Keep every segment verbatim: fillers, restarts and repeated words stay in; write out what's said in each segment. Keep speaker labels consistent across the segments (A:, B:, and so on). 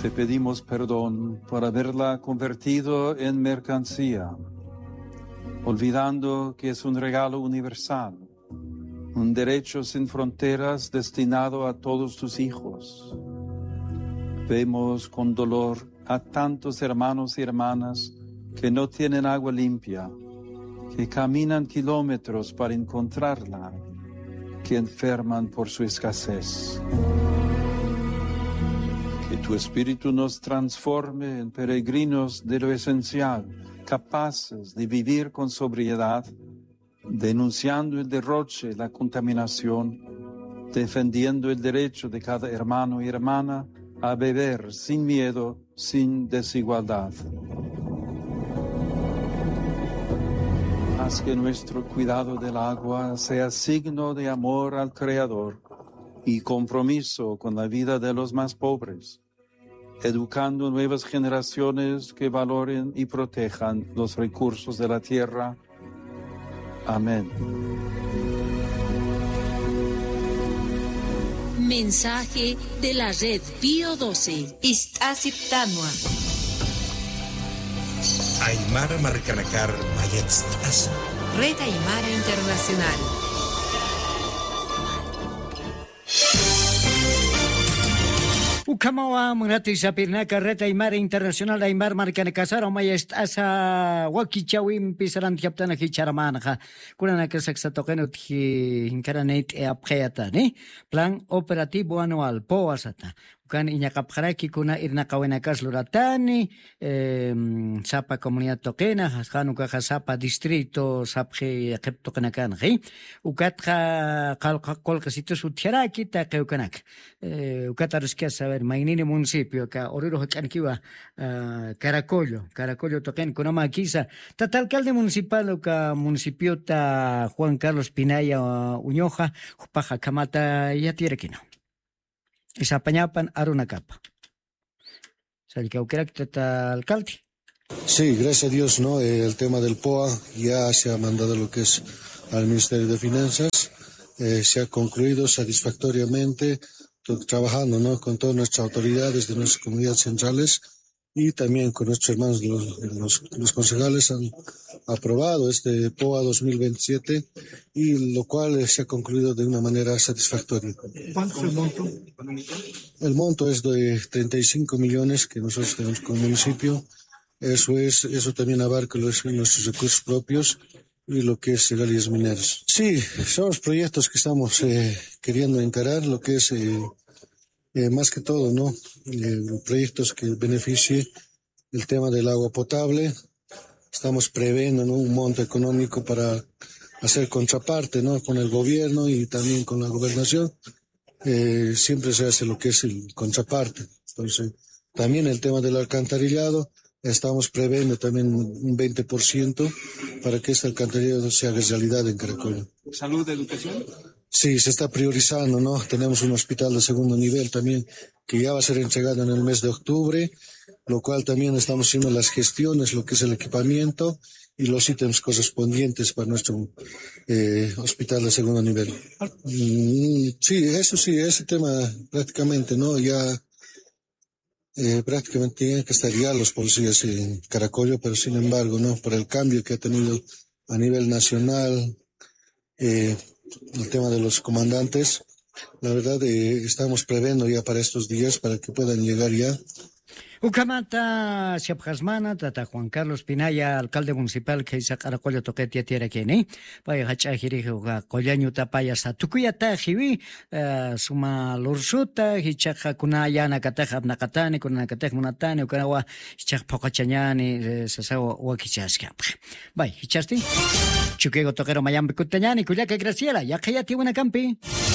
A: Te pedimos perdón por haberla convertido en mercancía, olvidando que es un regalo universal, un derecho sin fronteras destinado a todos tus hijos. Vemos con dolor a tantos hermanos y hermanas que no tienen agua limpia, que caminan kilómetros para encontrarla, que enferman por su escasez. Que tu Espíritu nos transforme en peregrinos de lo esencial, capaces de vivir con sobriedad, denunciando el derroche, la contaminación, defendiendo el derecho de cada hermano y hermana a beber sin miedo, sin desigualdad. Haz que nuestro cuidado del agua sea signo de amor al Creador y compromiso con la vida de los más pobres, educando nuevas generaciones que valoren y protejan los recursos de la tierra. Amén.
B: Mensaje de la Red Pío doce.
C: Istasiptanua.
D: Aymara Marcanacar Mayetstas.
C: Red Aymara Internacional.
E: Ukamawa munati sapirnaka Red Aymara Internacional Aymar Marcanacasar o Mayestasa Wakichawim Pisarantiaptana Hicharamanaja Kuranaka Saxatoqueno Hinkaranate e Apjayatani Plan Operativo Anual Poasata Kan iñakapjaraki kuna irnakawenakas luratani eh, sapa comunidad toquena hanuka sapa distrito sapje aqeptoqanakan qi ukatqa qalqa kolqasitos utiaraki taqeukanak eh, ukataruskia saber magnini municipio ka oriro hakankiwa uh, Caracollo Caracollo toquen kunama kisa tatalcalde municipal ka municipio ta Juan Carlos Pinaya uh, Uñoja paja kamata yatirekino Isapañapan Arunacapa. Salcauqueracta alcalde.
F: Sí, gracias a Dios, ¿no? Eh, el tema del P O A ya se ha mandado lo que es al Ministerio de Finanzas, eh, se ha concluido satisfactoriamente, trabajando, ¿no? Con todas nuestras autoridades de nuestras comunidades centrales y también con nuestros hermanos, los, los, los concejales han aprobado este P O A dos mil veintisiete y lo cual se ha concluido de una manera satisfactoria.
G: ¿Cuánto es el monto?
F: El monto es de treinta y cinco millones que nosotros tenemos como municipio. Eso es, eso también abarca los, nuestros recursos propios y lo que es regalías mineras. Sí, son los proyectos que estamos eh, queriendo encarar, lo que es eh, eh, más que todo, ¿no? Eh, proyectos que beneficien el tema del agua potable. Estamos previendo, ¿no? Un monto económico para hacer contraparte, ¿no? Con el gobierno y también con la gobernación. Eh, siempre se hace lo que es el contraparte. Entonces, también el tema del alcantarillado, estamos previendo también un veinte por ciento para que este alcantarillado se haga realidad en Caracollo.
G: ¿Salud, educación?
F: Sí, se está priorizando, ¿no? Tenemos un hospital de segundo nivel también que ya va a ser entregado en el mes de octubre, lo cual también estamos haciendo las gestiones, lo que es el equipamiento y los ítems correspondientes para nuestro eh, hospital de segundo nivel. Mm, sí, eso sí, ese tema prácticamente, ¿no? Ya eh, prácticamente tienen que estar ya los policías en Caracollo, pero sin embargo, ¿no? Por el cambio que ha tenido a nivel nacional, eh, el tema de los comandantes, la verdad eh, estamos previendo ya para estos días para que puedan llegar ya.
E: Ukamata Siapjasmana, Tata Juan Carlos Pinaya, alcalde municipal que isa Caracollo toquetia tierra que ni, paya hachajiri collaño tapaya sa tukuyata jiwi, suma lursuta, hichaja kunaya nakataja nakatani, kunakatej munatani, ukanawa, hichaj pokachanyani, sasawa wakichaska. Bye, hichasti? Chukego toquero mayambi kutanyani, kuyaka Graciela, ya que ya tiene una campi.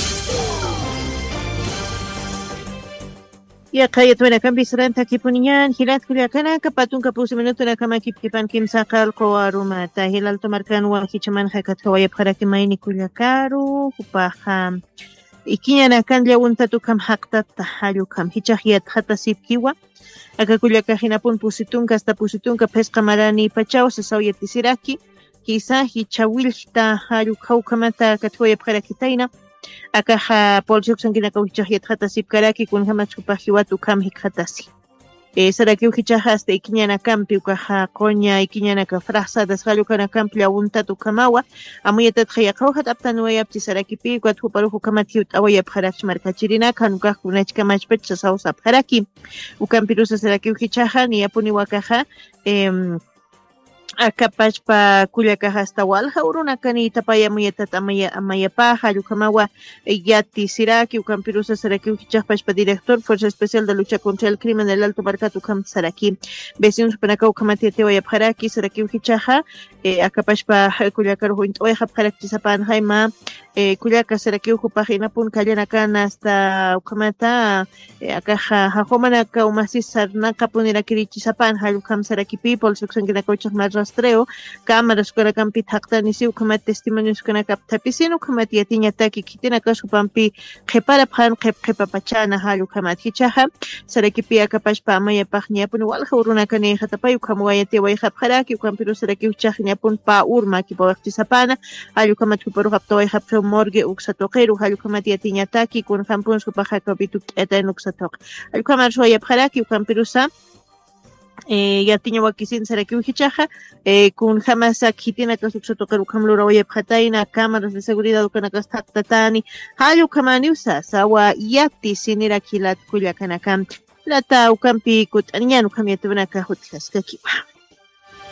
H: Ya kaya tuena kan bisran takipunian hilat kulia kana kapatun kapusi minuto na kama kipipan kim sakal ko aruma ta hilal tomarkan wa hichaman hakat kawaya para kimaini kulia karu kupaha ikinya na kan lewunta tu kam hakta tahalu kam hichahiyat hata sipkiwa aka kulia kahinapun pusitun kasta pusitun ka pesca marani pachao se sauyat tisiraki kisa hichawil ta halu kau kamata katwaya para kitaina Akaja polsuk sangina kauchahiyat hatasip karaki kun hamach kupajiwatu kam hikhatasi. eh, saraki uhichaja hasta ikiñana campi ukaja coña ikiñana ka frasa desgalu kana campi aunta tu kamawa amuyata khayaqawhat aptanuya apti saraki pi kwat huparuhu kamatiut awaya pharakch markachirina kanuka kunach kamachpech sausa pharaki ukampirusa saraki uhichaja ni apuni wakaja em akapachpa kullakaja hasta walja urunakani tapaya muyatata amaya amayapaja yukamawa yati siraki ukampirusa saraki uhichajpachpa director Fuerza Especial de Lucha contra el Crimen del Alto Marcatu ukam saraki vecinos panaka ukamatiate wayapjaraki saraki uhichaja eh, akapachpa kullakaru int'oyja pjaraki sapan jaima eh, kullaka saraki uhupajina pun kallanakana hasta ukamata eh, akaja jajomanaka umasi sarnaka punirakirichi sapan hayukam saraki people suksankinakauchaj más rastreo cámaras para campi taqtani si ukamat testimonios kana kaptapisino ukamat yatiña taki kitina kasupampi qhepara phan qhep qhepa pachana halu ukamat hichaja sarakipi akapashpa amaya paqñapun walja urunakani hatapay ukamwayate wayja pharaki ukampiru saraki uchajñapun pa urma kipawaqtisapana halu ukamat kuparu haptaway hapso morgue uksatoqeru halu ukamat yatiña taki kun hampun supaja kapitu q'etan uksatoq halu ukamat ruwaya pharaki ukampirusa eh yatiña wakisin saraki uhichaja eh kun jamasa kitina kasuksoto karu kamlura oye phataina cámaras de seguridad ukana kastatani halu kamani usa sawa yati sinira kilat kullakanakam lata ukampi kut anyanu kamyatuna ka hutlas kakiwa